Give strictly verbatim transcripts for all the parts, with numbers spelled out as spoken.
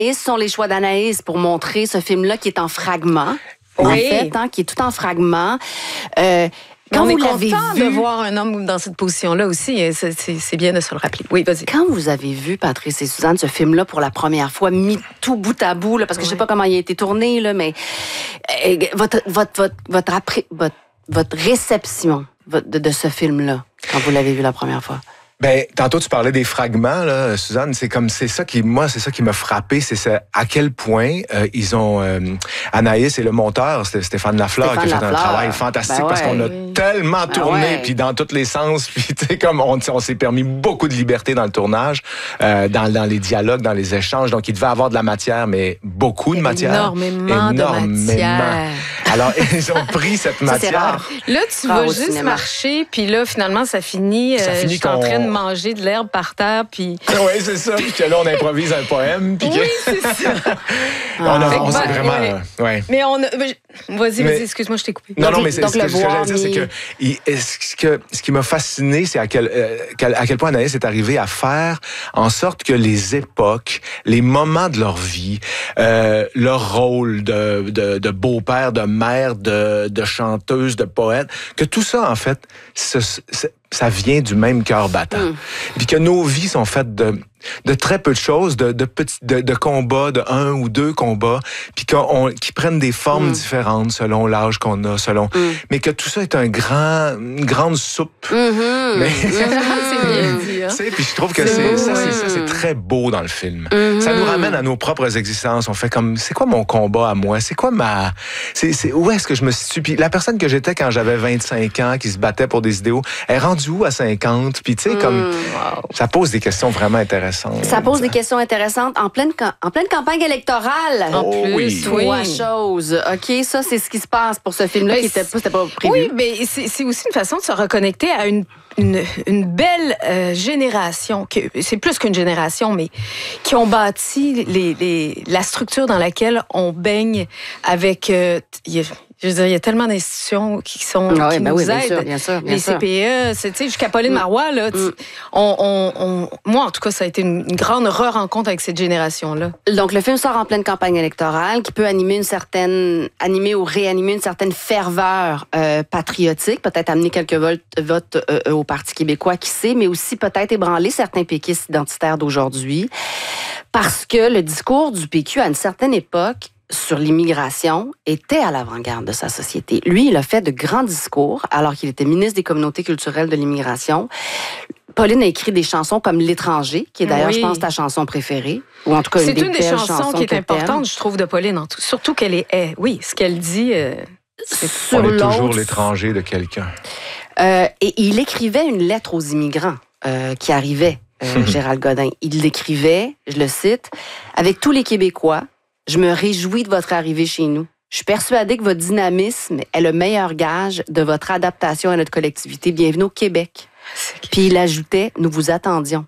Ce sont les choix d'Anaïs pour montrer ce film-là qui est en fragments. Oui. En fait, hein, qui est tout en fragments. Euh, Quand Quand on vous est l'avez content vu, de voir un homme dans cette position-là aussi, c'est, c'est, c'est bien de se le rappeler. Oui, vas-y. Quand vous avez vu, Patrice et Suzanne, ce film-là pour la première fois, mis tout bout à bout, là, parce que ouais. je sais pas comment il a été tourné, là, mais euh, votre, votre, votre, votre, après, votre, votre réception de, de ce film-là, quand vous l'avez vu la première fois? Ben, tantôt tu parlais des fragments, là, Suzanne. C'est comme c'est ça qui, moi, c'est ça qui m'a frappé, c'est ça, à quel point euh, ils ont euh, Anaïs et le monteur, c'était Stéphane Lafleur, Stéphane qui a fait Lafleur. un travail fantastique ben ouais, parce qu'on a oui. tellement tourné, ben ouais. puis dans tous les sens, puis tu sais comme on, on s'est permis beaucoup de liberté dans le tournage, euh, dans, dans les dialogues, dans les échanges. Donc il devait avoir de la matière, mais beaucoup de matière, énormément, énormément de matière. Alors ils ont pris cette ça, matière. Là, tu rare vas au juste cinéma. marcher, puis là, finalement, ça finit. Ça euh, finit je suis en qu'on- train de manger de l'herbe par terre, puis. Oui, c'est ça. Puis que là, on improvise un poème. Puis Oui, que... c'est ça. on a, Fait que on s'est ben, vraiment. ouais. euh, ouais. Mais on a. Vas-y, Mais- vas-y, excuse-moi, je t'ai coupé. Non, Donc, non, mais c'est, donc ce, le que, ce que voir, j'allais dire, c'est mais- que, il- ce que ce qui m'a fasciné, c'est à quel, euh, quel- à quel point Anaïs est arrivée à faire en sorte que les époques, les moments de leur vie, euh, leur rôle de, de, de beau-père, de mère, de, de chanteuse, de poète, que tout ça, en fait, ce, ce- ça vient du même cœur battant. Mm. Puis que nos vies sont faites de, de très peu de choses, de, de petits, de, de combats, de un ou deux combats, puis qu'on, qui prennent des formes Mm. différentes selon l'âge qu'on a, selon, Mm. mais que tout ça est un grand, une grande soupe. Mm-hmm. Mais- C'est bien dit, hein? Tu sais, puis je trouve que C'est c'est, beau, ça, ouais. c'est, ça, c'est très beau dans le film. Mm-hmm. Ça nous ramène à nos propres existences. On fait comme, c'est quoi mon combat à moi? C'est quoi ma... C'est, c'est, où est-ce que je me situe? Puis la personne que j'étais quand j'avais vingt-cinq ans, qui se battait pour des idéaux, elle est rendue où à cinquante? Puis tu sais, comme... Wow. Ça pose des questions vraiment intéressantes. Ça pose des questions intéressantes en pleine, cam- en pleine campagne électorale. En Oh plus, oui. oui. Trois choses. OK, ça, c'est ce qui se passe pour ce film-là Ben, qui était pas, c'était pas prévu. Oui, mais c'est, c'est aussi une façon de se reconnecter à une, une, une belle euh, génération, que, c'est plus qu'une génération, mais qui ont bâti les, les, la structure dans laquelle on baigne avec... euh, y a- je veux dire, il y a tellement d'institutions qui sont Ah oui, qui ben nous oui, bien aident. sûr, bien sûr, bien les sûr. C P E, c'est, tu sais, jusqu'à Pauline Marois, là, tu- Mm. on, on, on, moi, en tout cas, ça a été une, une grande re-rencontre avec cette génération-là. Donc, le film sort en pleine campagne électorale qui peut animer une certaine, animer ou réanimer une certaine ferveur euh, patriotique, peut-être amener quelques votes, votes euh, euh, au Parti québécois, qui sait, mais aussi peut-être ébranler certains péquistes identitaires d'aujourd'hui. Parce que le discours du P Q, à une certaine époque, sur l'immigration, était à l'avant-garde de sa société. Lui, il a fait de grands discours alors qu'il était ministre des communautés culturelles de l'immigration. Pauline a écrit des chansons comme L'étranger, qui est d'ailleurs, Oui. je pense, ta chanson préférée. Ou en tout cas, C'est une des une des belles chansons, chansons qui est que importante, t'aimes. je trouve, de Pauline, en tout, surtout qu'elle est, est. Oui, ce qu'elle dit... euh, Sur On est toujours l'autre, l'étranger de quelqu'un. euh, et il écrivait une lettre aux immigrants euh, qui arrivaient, euh, Gérald Godin. Il l'écrivait, je le cite, « Avec tous les Québécois, je me réjouis de votre arrivée chez nous. Je suis persuadée que votre dynamisme est le meilleur gage de votre adaptation à notre collectivité. Bienvenue au Québec. » Puis il ajoutait « Nous vous attendions.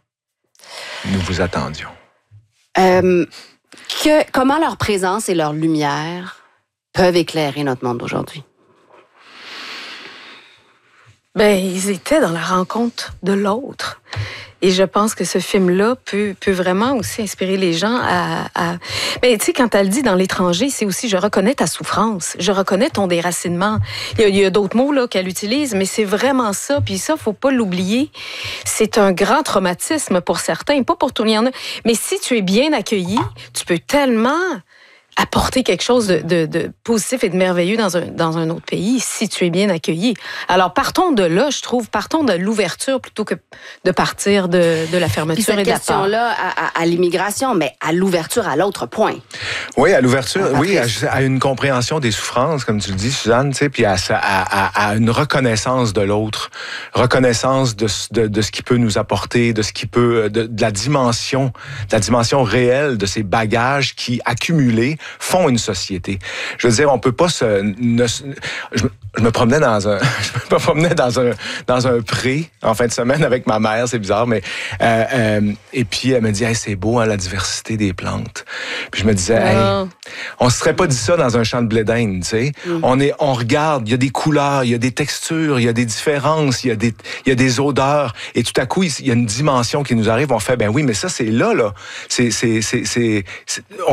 Nous vous attendions. Euh, que, comment leur présence et leur lumière peuvent éclairer notre monde d'aujourd'hui? Ben, ils étaient dans la rencontre de l'autre. Et je pense que ce film-là peut, peut vraiment aussi inspirer les gens à... à... Ben, tu sais, quand elle dit dans l'étranger, c'est aussi « je reconnais ta souffrance, je reconnais ton déracinement ». Il y a, il y a d'autres mots là, qu'elle utilise, mais c'est vraiment ça. Puis ça, faut pas l'oublier. C'est un grand traumatisme pour certains, pas pour tout le monde. Mais si tu es bien accueilli, tu peux tellement... apporter quelque chose de, de, de positif et de merveilleux dans un, dans un autre pays si tu es bien accueilli. Alors, partons de là, je trouve, partons de l'ouverture plutôt que de partir de, de la Puis fermeture cette et de la peur. question-là à, à, à l'immigration, mais à l'ouverture à l'autre point. Oui, à l'ouverture, Ah, oui, à, Patrice. à une compréhension des souffrances, comme tu le dis, Suzanne, tu sais, puis à, à, à, à une reconnaissance de l'autre, reconnaissance de, de, de ce qui peut nous apporter, de ce qui peut, de, de la dimension, de la dimension réelle de ces bagages qui, accumulés, font une société. Je veux dire, on peut pas se... Ne, je, je me promenais dans un... Je me promenais dans un, dans un pré en fin de semaine avec ma mère, c'est bizarre, mais... Euh, euh, et puis, elle me dit, hey, c'est beau, hein, la diversité des plantes. Puis je me disais, hey, Ah. on se serait pas dit ça dans un champ de blé d'Inde, tu sais. Mm. On est, on regarde, il y a des couleurs, il y a des textures, il y a des différences, il y a des, il y a des odeurs. Et tout à coup, il y a une dimension qui nous arrive. On fait, ben oui, mais ça, c'est là, là. C'est, c'est, c'est, c'est, c'est